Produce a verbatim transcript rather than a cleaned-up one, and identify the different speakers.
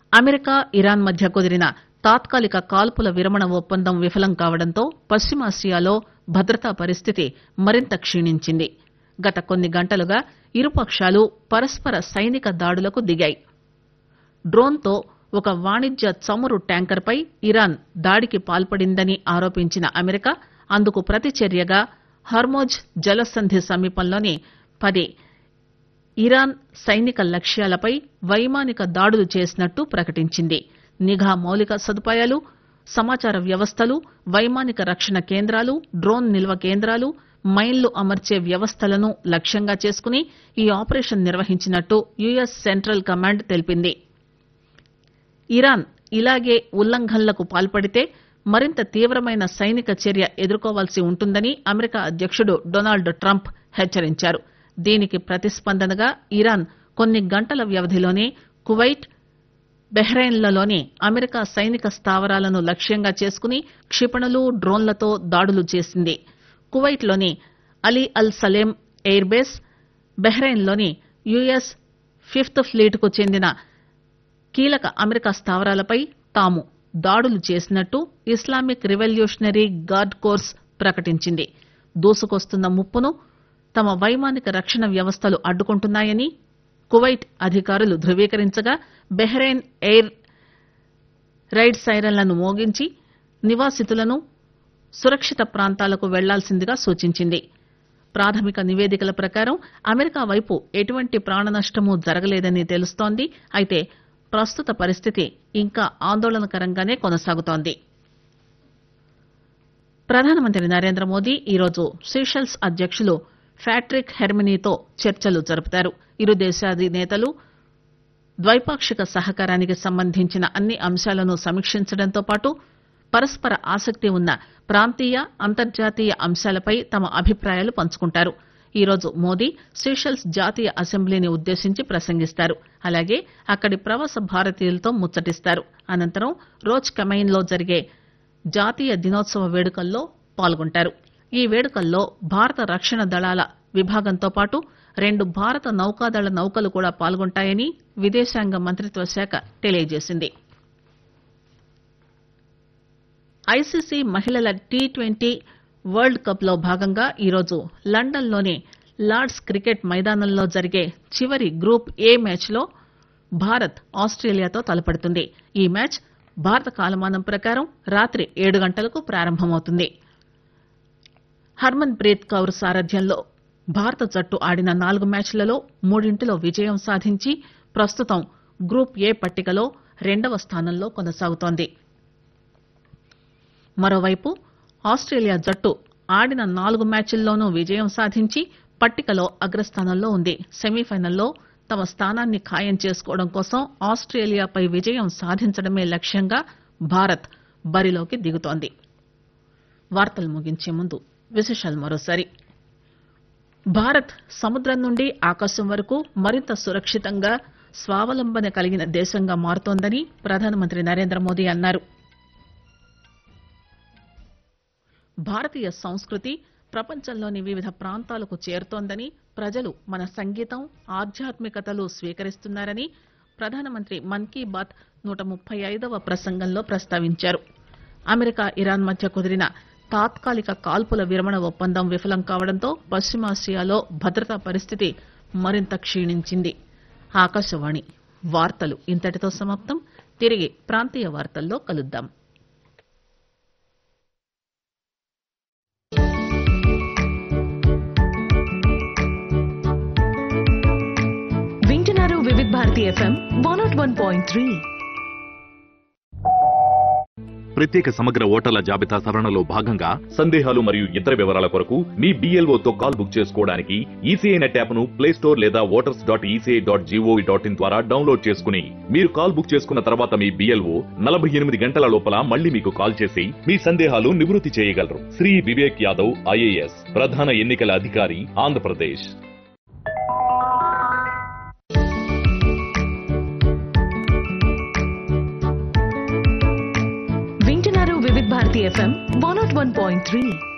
Speaker 1: America Iran మధ్య కుదిరిన తాత్కాలిక కాల్పుల విరమణ ఒప్పందం విఫలం కావడంతో పశ్చిమాసియాలో భద్రతా పరిస్థితి మరింత క్షీణించింది. గత కొన్ని గంటలుగా ఇరుపక్షాలు పరస్పర సైనిక దాడులకు దిగాయి. డ్రోన్తో ఒక వాణిజ్య చమురు ట్యాంకర్పై ఇరాన్ దాడికి పాల్పడిందని ఆరోపించిన అమెరికా అందుకు ప్రతిచర్యగా హర్మోజ్ జలసంధి సమీపంలోని పది ఇరాన్ సైనిక లక్ష్యాలపై వైమానిక దాడులు చేసినట్టు ప్రకటించింది. నిఘా మౌలిక సదుపాయాలు, సమాచార వ్యవస్థలు, వైమానిక రక్షణ కేంద్రాలు, డ్రోన్ నిల్వ కేంద్రాలు, మైన్లు అమర్చే వ్యవస్థలను లక్ష్యంగా చేసుకుని ఈ ఆపరేషన్ నిర్వహించినట్టు యుఎస్ సెంట్రల్ కమాండ్ తెలిపింది. ఇరాన్ ఇలాగే ఉల్లంఘనలకు పాల్పడితే మరింత తీవ్రమైన సైనిక చర్య ఎదుర్కోవాల్సి ఉంటుందని అమెరికా అధ్యక్షుడు డొనాల్డ్ ట్రంప్ హెచ్చరించారు. దీనికి ప్రతిస్పందనగా ఇరాన్ కొన్ని గంటల వ్యవధిలోనే కువైట్, బహ్రెయిన్లలోని అమెరికా సైనిక స్థావరాలను లక్ష్యంగా చేసుకుని క్షిపణులు, డ్రోన్లతో దాడులు చేసింది. కువైట్లోని అలీ అల్ Salem air base, బహ్రెయిన్లోని US fifth ఫ్లీట్కు చెందిన కీలక అమెరికా స్థావరాలపై తాము దాడులు చేసినట్టు ఇస్లామిక్ రివల్యూషనరీ గార్డ్ కోర్స్ ప్రకటించింది. దూసుకొస్తున్న ముప్పును తమ వైమానిక రక్షణ వ్యవస్థలు అడ్డుకుంటున్నాయని కువైట్ అధికారులు ధృవీకరించగా బహ్రెయిన్ ఎయిర్ రైడ్ సైరన్లను మోగించి నివాసితులను సురక్షిత ప్రాంతాలకు వెళ్లాల్సిందిగా సూచించింది. ప్రాథమిక నివేదికల ప్రకారం అమెరికా వైపు ఎటువంటి ప్రాణనష్టమూ జరగలేదని తెలుస్తోంది. అయితే ప్రస్తుత పరిస్థితి ఇంకా ఆందోళనకరంగానే కొనసాగుతోంది. ప్రధానమంత్రి నరేంద్ర మోదీ ఈరోజు సీషెల్స్ అధ్యక్షులు ప్యాట్రిక్ హెర్మినీతో చర్చలు జరుపుతారు. ఇరు దేశాధినేతలు ద్వైపాక్షిక సహకారానికి సంబంధించిన అన్ని అంశాలను సమీక్షించడంతో పాటు పరస్పర ఆసక్తి ఉన్న ప్రాంతీయ, అంతర్జాతీయ అంశాలపై తమ అభిప్రాయాలు పంచుకుంటారు. ఈరోజు మోదీ సీషెల్స్ జాతీయ అసెంబ్లీని ఉద్దేశించి ప్రసంగిస్తారు. అలాగే అక్కడి ప్రవాస భారతీయులతో ముచ్చటిస్తారు. అనంతరం రోజ్ కెమైన్ లో జరిగే జాతీయ దినోత్సవ వేడుకల్లో పాల్గొంటారు. ఈ వేడుకల్లో భారత రక్షణ దళాల విభాగంతో పాటు రెండు భారత నౌకాదళ నౌకలు కూడా పాల్గొంటాయని విదేశాంగ మంత్రిత్వ శాఖ తెలియజేసింది. ఐసీసీ మహిళల టీ ట్వంటీ వరల్డ్ కప్ లో భాగంగా ఈరోజు లండన్ లోని లార్డ్స్ క్రికెట్ మైదానంలో జరిగే చివరి గ్రూప్ ఏ మ్యాచ్ లో భారత్ ఆస్ట్రేలియాతో తలపడుతుంది. ఈ మ్యాచ్ భారత కాలమానం ప్రకారం రాత్రి ఏడు గంటలకు ప్రారంభమవుతుంది. హర్మన్ ప్రీత్ కౌర్ సారథ్యంలో భారత జట్టు ఆడిన నాలుగు మ్యాచ్లలో మూడింటిలో విజయం సాధించి ప్రస్తుతం గ్రూప్ ఏ పట్టికలో రెండవ స్థానంలో కొనసాగుతోంది. మరోవైపు ఆస్ట్రేలియా జట్టు ఆడిన నాలుగు మ్యాచ్ల్లోనూ విజయం సాధించి పట్టికలో అగ్రస్థానంలో ఉంది. సెమీఫైనల్లో తమ స్థానాన్ని ఖాయం చేసుకోవడం కోసం ఆస్ట్రేలియాపై విజయం సాధించడమే లక్ష్యంగా భారత్ బరిలోకి దిగుతోంది. వార్తలు ముగించే ముందు విశేషాలు మరోసారి. భారత్ సముద్రం నుండి ఆకాశం వరకు మరింత సురక్షితంగా, స్వావలంబన కలిగిన దేశంగా మారుతోందని ప్రధానమంత్రి నరేంద్ర మోదీ అన్నారు. భారతీయ సంస్కృతి ప్రపంచంలోని వివిధ ప్రాంతాలకు చేరుతోందని, ప్రజలు మన సంగీతం, ఆధ్యాత్మికతలు స్వీకరిస్తున్నారని ప్రధానమంత్రి మన్ కీ బాత్ నూట ముప్పై ఐదవ ప్రసంగంలో ప్రస్తావించారు. అమెరికా ఇరాన్ మధ్య కుదిరిన తాత్కాలిక కాల్పుల విరమణ ఒప్పందం విఫలం కావడంతో పశ్చిమాసియాలో భద్రతా పరిస్థితి మరింత క్షీణించింది. ఆకాశవాణి వార్తలు ఇంతటితో సమాప్తం. తిరిగి ప్రాంతీయ వార్తల్లో కలుద్దాం.
Speaker 2: వింటున్నారు వివిధ Bharati FM one not one point three.
Speaker 3: ప్రత్యేక సమగ్ర ఓటర్ల జాబితా సవరణలో భాగంగా సందేహాలు మరియు ఇతర వివరాల కొరకు మీ బిఎల్ఓతో కాల్ బుక్ చేసుకోవడానికి ఈసీఐ నెట్ యాప్ను ప్లే స్టోర్ లేదా voters dot ECI dot GOV dot in ద్వారా డౌన్లోడ్ చేసుకుని మీరు కాల్ బుక్ చేసుకున్న తర్వాత మీ బిఎల్ఓ నలభై ఎనిమిది గంటల లోపల మళ్లీ మీకు కాల్ చేసి మీ సందేహాలు నివృత్తి చేయగలరు. శ్రీ వివేక్ యాదవ్ ఐఏఎస్, ప్రధాన ఎన్నికల అధికారి, ఆంధ్రప్రదేశ్.
Speaker 2: వింటున్నారు వివిధ Bharati FM one not one point three.